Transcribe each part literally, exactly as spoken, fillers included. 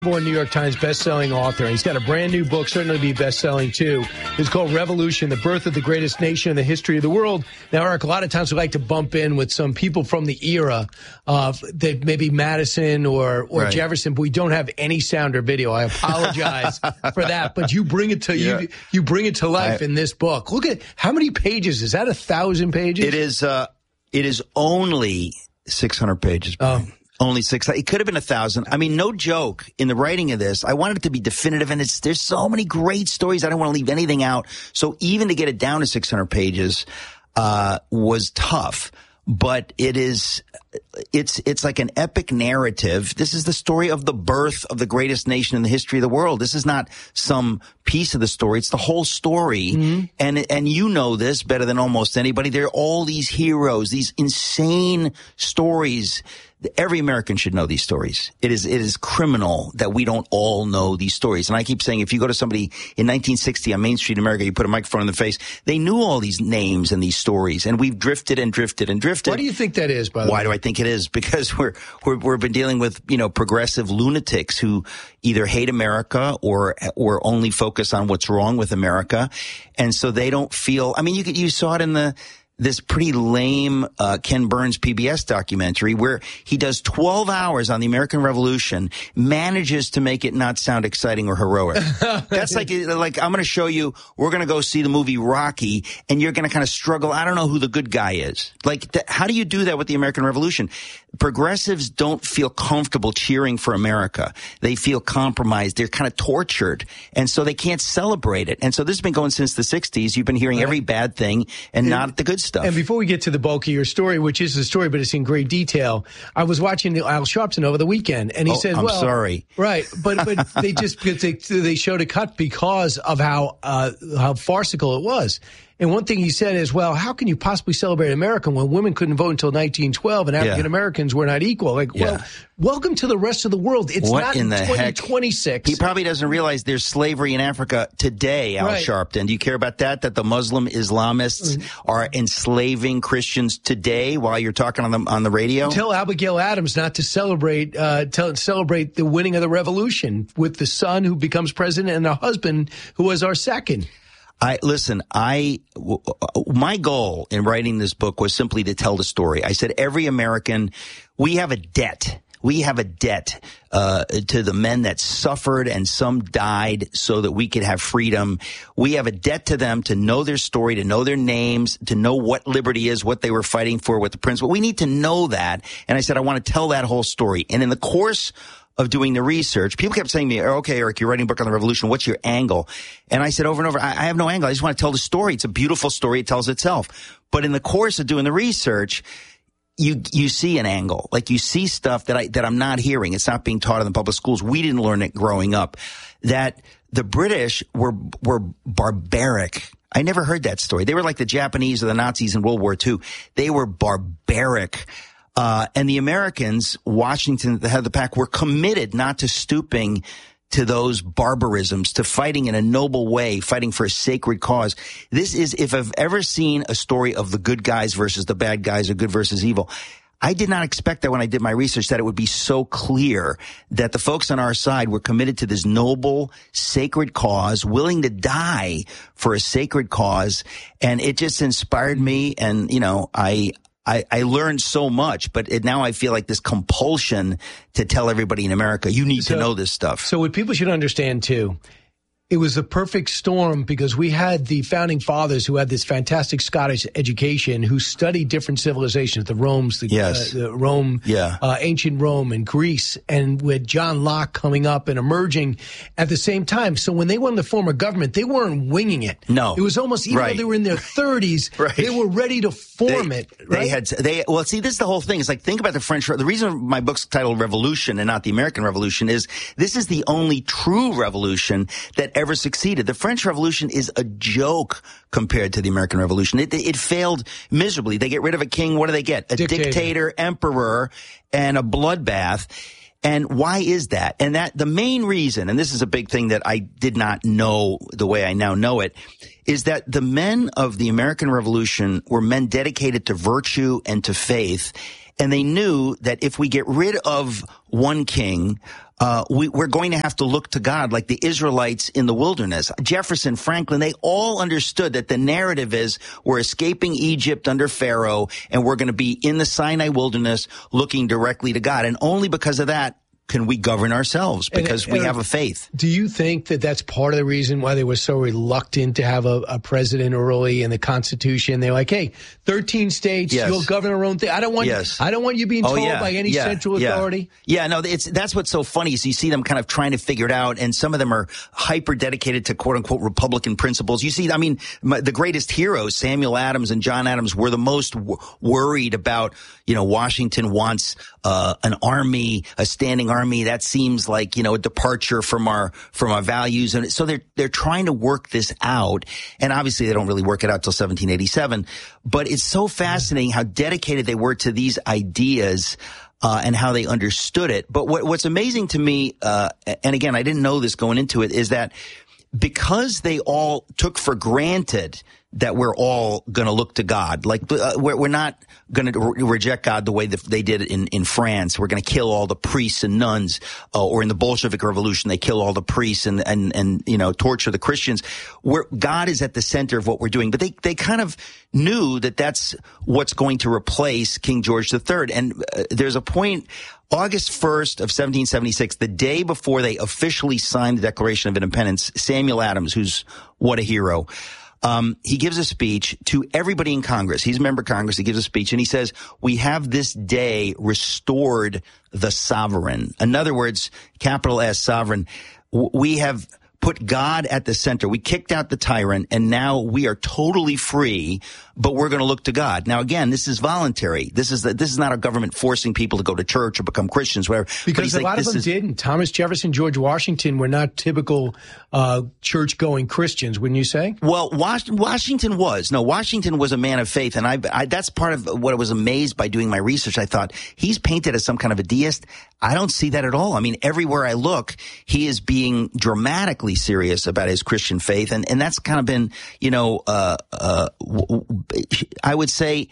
One New York Times bestselling author. He's got a brand new book, certainly be bestselling too. It's called Revolution, the Birth of the Greatest Nation in the History of the World. Now, Eric, a lot of times we like to bump in with some people from the era of that maybe Madison or, or right. Jefferson, but we don't have any sound or video. I apologize for that, but you bring it to yeah. you, you bring it to life I, in this book. Look at how many pages. Is that a thousand pages? It is, uh, it is only six hundred pages. Oh. Only six. It could have been a thousand. I mean, no joke. In the writing of this, I wanted it to be definitive, and it's there's so many great stories. I don't want to leave anything out. So even to get it down to six hundred pages uh, was tough. But it is, it's it's like an epic narrative. This is the story of the birth of the greatest nation in the history of the world. This is not some piece of the story. It's the whole story. Mm-hmm. And and you know this better than almost anybody. There are all these heroes, these insane stories. Every American should know these stories. It is, it is criminal that we don't all know these stories. And I keep saying, if you go to somebody in nineteen sixty on Main Street in America, you put a microphone in the face, they knew all these names and these stories. And we've drifted and drifted and drifted. Why do you think that is, by the way? Why do I think it is? Because we're, we're, we've been dealing with, you know, progressive lunatics who either hate America or, or only focus on what's wrong with America. And so they don't feel, I mean, you could, you saw it in the, this pretty lame uh, Ken Burns P B S documentary where he does twelve hours on the American Revolution, manages to make it not sound exciting or heroic. That's like, like I'm going to show you, we're going to go see the movie Rocky, and you're going to kind of struggle. I don't know who the good guy is. Like, th- how do you do that with the American Revolution? Progressives don't feel comfortable cheering for America. They feel compromised. They're kind of tortured. And so they can't celebrate it. And so this has been going since the sixties. You've been hearing right. every bad thing and, and not the good stuff. And before we get to the bulk of your story, which is the story, but it's in great detail, I was watching the Al Sharpton over the weekend, and he oh, said, I'm well, sorry. Right. But, but they just, they, they showed a cut because of how, uh, how farcical it was. And one thing he said is, well, how can you possibly celebrate America when women couldn't vote until nineteen twelve and African Americans yeah. were not equal? Like, yeah. well, welcome to the rest of the world. It's what not in the twenty twenty-six. Heck? He probably doesn't realize there's slavery in Africa today, Al right. Sharpton. Do you care about that? That the Muslim Islamists mm-hmm. are enslaving Christians today while you're talking on the on the radio? Tell Abigail Adams not to celebrate uh, tell, celebrate the winning of the revolution with the son who becomes president and a husband who was our second. I listen, I, w- my goal in writing this book was simply to tell the story. I said, every American, we have a debt. We have a debt, uh, to the men that suffered and some died so that we could have freedom. We have a debt to them to know their story, to know their names, to know what liberty is, what they were fighting for, what the principle. We need to know that. And I said, I want to tell that whole story. And in the course of doing the research, people kept saying to me, okay, Eric, you're writing a book on the revolution. What's your angle? And I said over and over, I, I have no angle. I just want to tell the story. It's a beautiful story. It tells itself. But in the course of doing the research, you you see an angle. Like you see stuff that I that I'm not hearing. It's not being taught in the public schools. We didn't learn it growing up. That the British were were barbaric. I never heard that story. They were like the Japanese or the Nazis in World War Two. They were barbaric. Uh, and the Americans, Washington at the head of the pack, were committed not to stooping to those barbarisms, to fighting in a noble way, fighting for a sacred cause. This is, if I've ever seen a story of the good guys versus the bad guys or good versus evil, I did not expect that when I did my research that it would be so clear that the folks on our side were committed to this noble, sacred cause, willing to die for a sacred cause. And it just inspired me. And, you know, I, I, I learned so much, but it, now I feel like this compulsion to tell everybody in America, you need so, to know this stuff. So what people should understand, too, it was a perfect storm because we had the founding fathers who had this fantastic Scottish education who studied different civilizations, the Rome's, the, yes. uh, the Rome, yeah. uh, ancient Rome and Greece, and with John Locke coming up and emerging at the same time. So when they wanted to form a government, they weren't winging it. No. It was almost, even right. though they were in their thirties, right. they were ready to form they, it. Right? They had, they, well, see, this is the whole thing. It's like, think about the French, the reason my book's titled Revolution and not the American Revolution is this is the only true revolution that ever succeeded. The French Revolution is a joke compared to the American Revolution. It, it failed miserably. They get rid of a king. What do they get? A dictator, dictator emperor, and a bloodbath. And why is that? And that the main reason, and this is a big thing that I did not know the way I now know it, is that the men of the American Revolution were men dedicated to virtue and to faith. And they knew that if we get rid of one king, Uh, we, we're going to have to look to God like the Israelites in the wilderness. Jefferson, Franklin, they all understood that the narrative is we're escaping Egypt under Pharaoh and we're going to be in the Sinai wilderness looking directly to God. And only because of that can we govern ourselves, because and, and we have a faith. Do you think that that's part of the reason why they were so reluctant to have a, a president early in the Constitution? They're like, hey, thirteen states, yes. you'll govern our own thing. I don't want yes. I don't want you being told oh, yeah. by any yeah. central yeah. authority. Yeah, no, it's that's what's so funny is you see them kind of trying to figure it out, and some of them are hyper dedicated to quote unquote Republican principles. You see, I mean, my, the greatest heroes, Samuel Adams and John Adams, were the most w- worried about, you know, Washington wants uh, an army, a standing army. That seems like, you know, a departure from our from our values. And so they're they're trying to work this out. And obviously they don't really work it out till seventeen eighty-seven. But it's so fascinating how dedicated they were to these ideas uh, and how they understood it. But what, what's amazing to me, uh, and again, I didn't know this going into it, is that because they all took for granted that we're all going to look to God. Like, uh, we're, we're not going to re- reject God the way that they did in, in France. We're going to kill all the priests and nuns, uh, or in the Bolshevik Revolution, they kill all the priests and, and, and, you know, torture the Christians. Where God is at the center of what we're doing. But they, they kind of knew that that's what's going to replace King George the Third. And uh, there's a point, August first of seventeen seventy-six, the day before they officially signed the Declaration of Independence, Samuel Adams, who's what a hero, Um, he gives a speech to everybody in Congress. He's a member of Congress. He gives a speech and he says, we have this day restored the sovereign. In other words, capital S, sovereign. We have put God at the center. We kicked out the tyrant and now we are totally free, but we're going to look to God. Now, again, this is voluntary. This is the, this is not a government forcing people to go to church or become Christians, whatever. Because a like, lot of them is, didn't. Thomas Jefferson, George Washington were not typical uh church-going Christians, wouldn't you say? Well, Was- Washington was. No, Washington was a man of faith, and I, I that's part of what I was amazed by doing my research. I thought, he's painted as some kind of a deist. I don't see that at all. I mean, everywhere I look, he is being dramatically serious about his Christian faith, and, and that's kind of been, you know, uh, uh, I would say,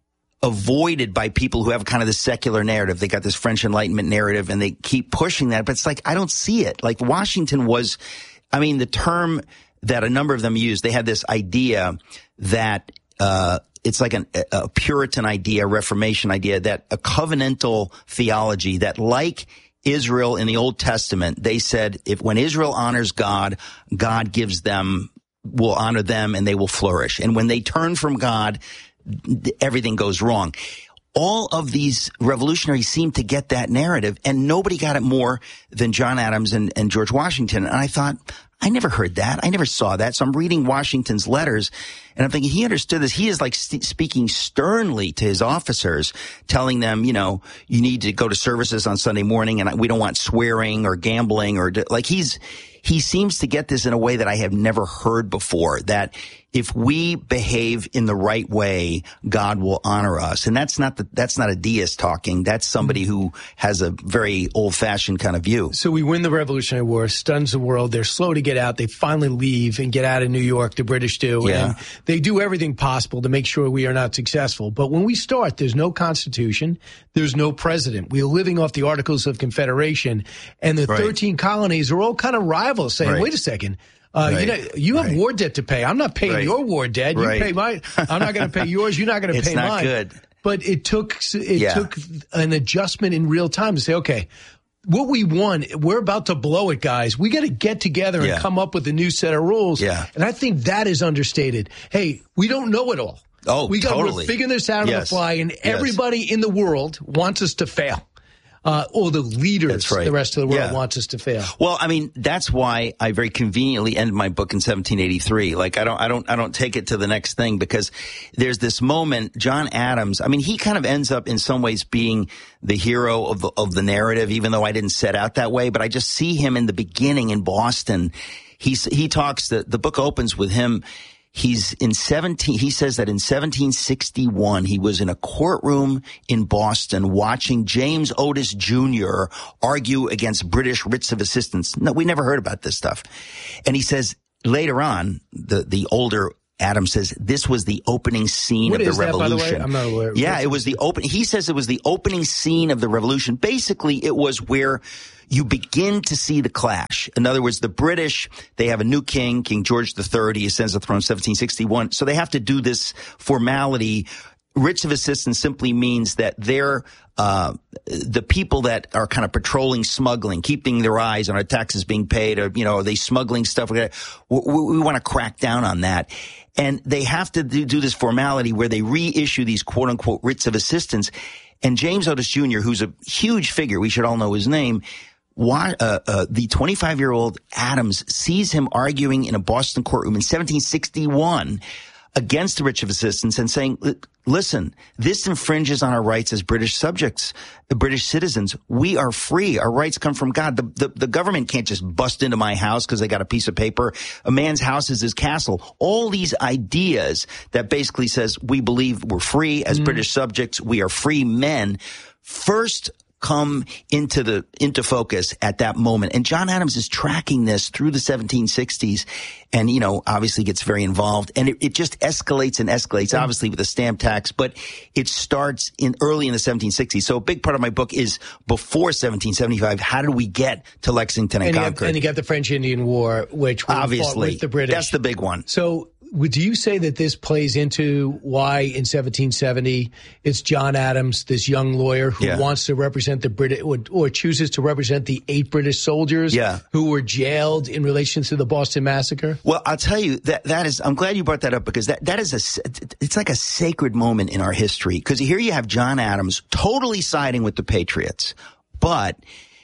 avoided by people who have kind of the secular narrative. They got this French Enlightenment narrative and they keep pushing that, but it's like, I don't see it. Like Washington was, I mean, the term that a number of them used, they had this idea that, uh, it's like an, a Puritan idea, Reformation idea, that a covenantal theology that, like Israel in the Old Testament, they said if when Israel honors God, God gives them, will honor them and they will flourish. And when they turn from God, everything goes wrong. All of these revolutionaries seem to get that narrative, and nobody got it more than John Adams and, and George Washington. And I thought, I never heard that. I never saw that. So I'm reading Washington's letters, and I'm thinking he understood this. He is like st- speaking sternly to his officers, telling them, you know, you need to go to services on Sunday morning, and we don't want swearing or gambling or like he's he seems to get this in a way that I have never heard before, that if we behave in the right way, God will honor us. And that's not the, that's not a deist talking. That's somebody who has a very old-fashioned kind of view. So we win the Revolutionary War, stuns the world. They're slow to get out. They finally leave and get out of New York. The British do. Yeah. And they do everything possible to make sure we are not successful. But when we start, there's no Constitution. There's no president. We are living off the Articles of Confederation. And the right. thirteen colonies are all kind of rivals, saying, right. wait a second. Uh, right. you know, you have right. war debt to pay. I'm not paying right. your war debt. You right. pay mine. I'm not going to pay yours. You're not going to pay mine. It's not good. But it took it yeah. took an adjustment in real time to say, okay, what we won, we're about to blow it, guys. We got to get together and yeah. come up with a new set of rules. Yeah. And I think that is understated. Hey, we don't know it all. Oh, we got totally. to figure this out yes. on the fly, and yes. everybody in the world wants us to fail. Uh, or the leaders, right. the rest of the world yeah. wants us to fail. Well, I mean, that's why I very conveniently ended my book in seventeen eighty-three. Like, I don't, I don't, I don't take it to the next thing, because there's this moment, John Adams, I mean, he kind of ends up in some ways being the hero of the, of the narrative, even though I didn't set out that way. But I just see him in the beginning in Boston. He's, he talks, the, the book opens with him. He's in seventeen, he says that in seventeen sixty-one, he was in a courtroom in Boston watching James Otis Junior argue against British writs of assistance. No, we never heard about this stuff. And he says later on, the, the older Adams says this was the opening scene what of the is that, revolution. By the way? I'm not aware. Yeah, What's it was the open. He says it was the opening scene of the revolution. Basically, it was where you begin to see the clash. In other words, the British, they have a new king, King George the Third. He ascends the throne in seventeen sixty-one. So they have to do this formality. Writs of assistance simply means that they're uh the people that are kind of patrolling smuggling, keeping their eyes on our taxes being paid, or, you know, are they smuggling stuff? We, we, we want to crack down on that. And they have to do, do this formality where they reissue these quote-unquote writs of assistance. And James Otis Junior, who's a huge figure, we should all know his name, why, uh, uh, the twenty-five-year-old Adams sees him arguing in a Boston courtroom in seventeen sixty-one against the writ of assistance and saying, listen, this infringes on our rights as British subjects, the British citizens. We are free. Our rights come from God. The, the, the government can't just bust into my house because they got a piece of paper. A man's house is his castle. All these ideas that basically says we believe we're free as mm. British subjects. We are free men. First come into the into focus at that moment. And John Adams is tracking this through the seventeen sixties and, you know, obviously gets very involved. And it, it just escalates and escalates, mm. obviously, with the stamp tax. But it starts in early in the seventeen sixties. So a big part of my book is before seventeen seventy-five. How do we get to Lexington and, and Concord? You have, and you got the French-Indian War, which obviously with the British. That's the big one. So do you say that this plays into why in seventeen seventy it's John Adams, this young lawyer who yeah. wants to represent the British or, or chooses to represent the eight British soldiers yeah. who were jailed in relation to the Boston Massacre? Well, I'll tell you that that is. I'm glad you brought that up because that that is a. It's like a sacred moment in our history because here you have John Adams totally siding with the Patriots, but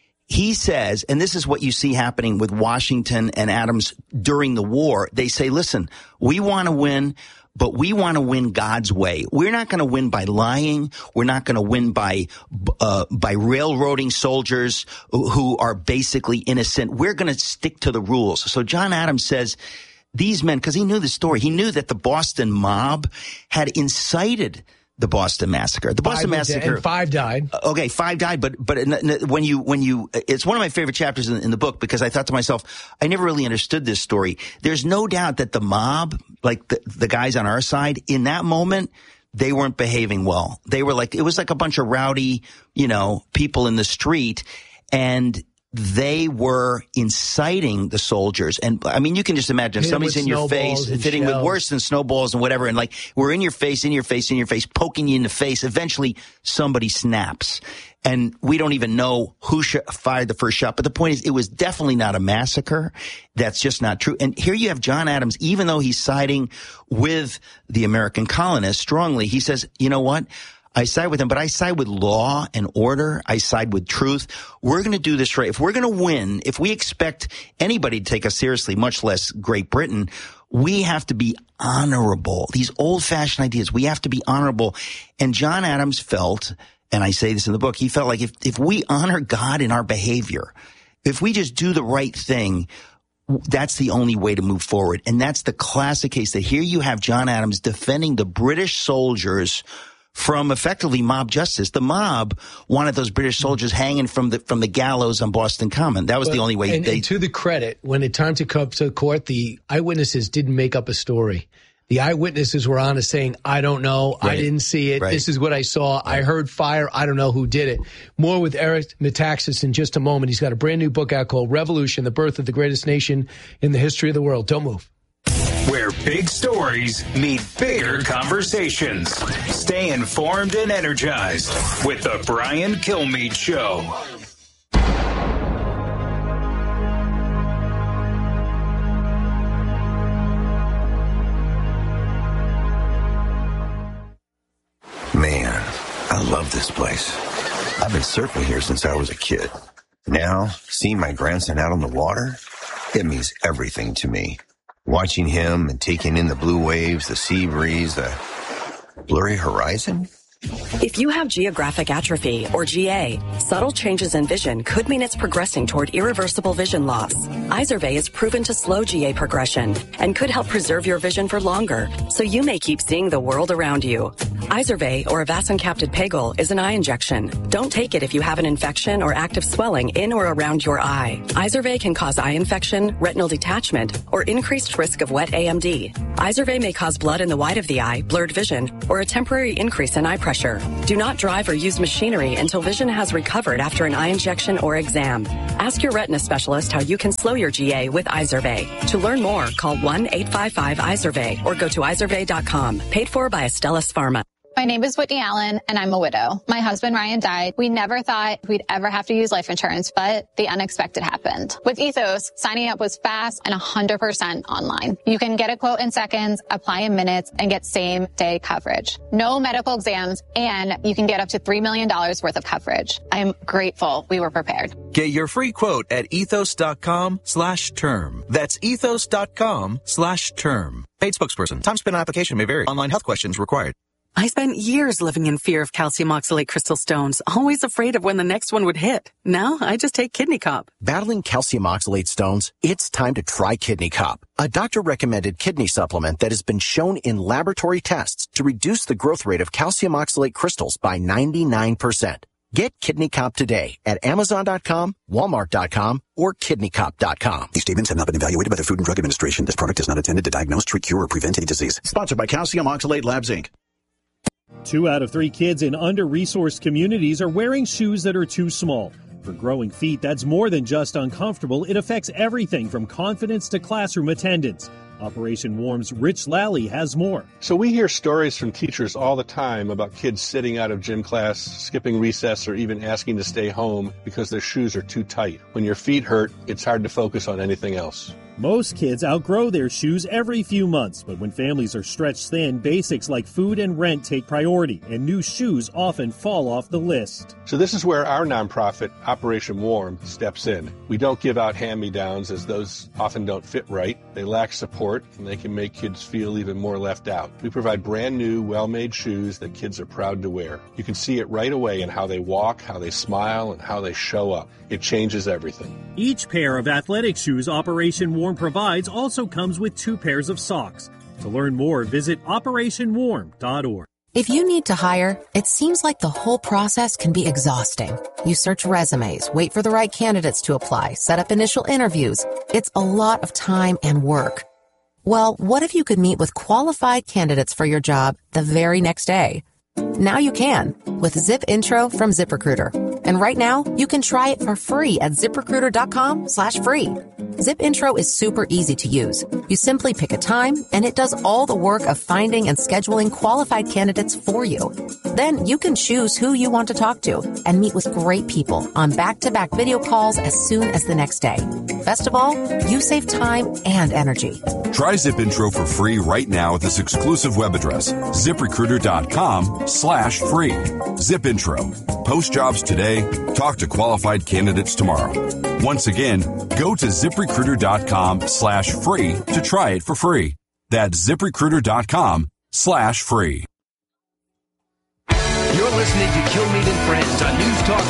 he says, and this is what you see happening with Washington and Adams during the war. They say, listen, we want to win, but we want to win God's way. We're not going to win by lying. We're not going to win by uh, by railroading soldiers who are basically innocent. We're going to stick to the rules. So John Adams says, these men, because he knew the story, he knew that the Boston mob had incited the Boston Massacre. The Boston five Massacre. And five died. Okay, five died, but but when you when you, it's one of my favorite chapters in, in the book because I thought to myself, I never really understood this story. There's no doubt that the mob, like the, the guys on our side, in that moment, they weren't behaving well. They were like, it was like a bunch of rowdy, you know, people in the street, and they were inciting the soldiers. And I mean, you can just imagine if somebody's in your face, hitting with worse than snowballs and whatever. And like, we're in your face, in your face, in your face, poking you in the face. Eventually somebody snaps and we don't even know who sh- fired the first shot. But the point is, it was definitely not a massacre. That's just not true. And here you have John Adams, even though he's siding with the American colonists strongly, he says, you know what? I side with him, but I side with law and order. I side with truth. We're going to do this right. If we're going to win, if we expect anybody to take us seriously, much less Great Britain, we have to be honorable. These old-fashioned ideas, we have to be honorable. And John Adams felt, and I say this in the book, he felt like if, if we honor God in our behavior, if we just do the right thing, that's the only way to move forward. And that's the classic case that here you have John Adams defending the British soldiers from effectively mob justice. The mob wanted those British soldiers hanging from the from the gallows on Boston Common. That was but, the only way. And, they, and to the credit, when it time to come to court, the eyewitnesses didn't make up a story. The eyewitnesses were honest, saying, I don't know, right. I didn't see it, right. This is what I saw, right. I heard fire, I don't know who did it. More with Eric Metaxas in just a moment. He's got a brand new book out called Revolution, the Birth of the Greatest Nation in the History of the World. Don't move. Where big stories meet bigger conversations. Stay informed and energized with the Brian Kilmeade Show. Man, I love this place. I've been surfing here since I was a kid. Now, seeing my grandson out on the water, it means everything to me. Watching him and taking in the blue waves, the sea breeze, the blurry horizon, If you have geographic atrophy, or G A, subtle changes in vision could mean it's progressing toward irreversible vision loss. Izervay is proven to slow G A progression and could help preserve your vision for longer, so you may keep seeing the world around you. Izervay, or avacincaptad pegol, is an eye injection. Don't take it if you have an infection or active swelling in or around your eye. Izervay can cause eye infection, retinal detachment, or increased risk of wet A M D. Izervay may cause blood in the white of the eye, blurred vision, or a temporary increase in eye pressure. Do not drive or use machinery until vision has recovered after an eye injection or exam. Ask your retina specialist how you can slow your G A with Izervay. To learn more, call one eight five five Izervay or go to izervay dot com. Paid for by Astellas Pharma. My name is Whitney Allen, and I'm a widow. My husband, Ryan, died. We never thought we'd ever have to use life insurance, but the unexpected happened. With Ethos, signing up was fast and one hundred percent online. You can get a quote in seconds, apply in minutes, and get same-day coverage. No medical exams, and you can get up to three million dollars worth of coverage. I'm grateful we were prepared. Get your free quote at ethos.com slash term. That's ethos.com slash term. Paid spokesperson. Time spent on application may vary. Online health questions required. I spent years living in fear of calcium oxalate crystal stones, always afraid of when the next one would hit. Now I just take Kidney Cop. Battling calcium oxalate stones? It's time to try Kidney Cop, a doctor-recommended kidney supplement that has been shown in laboratory tests to reduce the growth rate of calcium oxalate crystals by ninety-nine percent. Get Kidney Cop today at amazon dot com, walmart dot com, or kidney cop dot com. These statements have not been evaluated by the Food and Drug Administration. This product is not intended to diagnose, treat, cure, or prevent any disease. Sponsored by Calcium Oxalate Labs, Incorporated. Two out of three kids in under-resourced communities are wearing shoes that are too small. For growing feet, that's more than just uncomfortable. It affects everything from confidence to classroom attendance. Operation Warm's Rich Lally has more. So we hear stories from teachers all the time about kids sitting out of gym class, skipping recess, or even asking to stay home because their shoes are too tight. When your feet hurt, it's hard to focus on anything else. Most kids outgrow their shoes every few months, but when families are stretched thin, basics like food and rent take priority, and new shoes often fall off the list. So this is where our nonprofit, Operation Warm, steps in. We don't give out hand-me-downs, as those often don't fit right. They lack support, and they can make kids feel even more left out. We provide brand new, well-made shoes that kids are proud to wear. You can see it right away in how they walk, how they smile, and how they show up. It changes everything. Each pair of athletic shoes Operation Warm provides also comes with two pairs of socks. To learn more, visit operation warm dot org. If you need to hire, it seems like the whole process can be exhausting. You search resumes, wait for the right candidates to apply, set up initial interviews. It's a lot of time and work. Well, what if you could meet with qualified candidates for your job the very next day? Now you can with Zip Intro from ZipRecruiter. And right now, you can try it for free at ZipRecruiter.com slash free. Zip Intro is super easy to use. You simply pick a time, and it does all the work of finding and scheduling qualified candidates for you. Then you can choose who you want to talk to and meet with great people on back-to-back video calls as soon as the next day. Best of all, you save time and energy. Try Zip Intro for free right now at this exclusive web address, ZipRecruiter.com slash free. Zip Intro. Post jobs today. Talk to qualified candidates tomorrow. Once again, go to ZipRecruiter.com slash free to try it for free. That's ZipRecruiter.com slash free. You're listening to Kilmeade and Friends on News Talk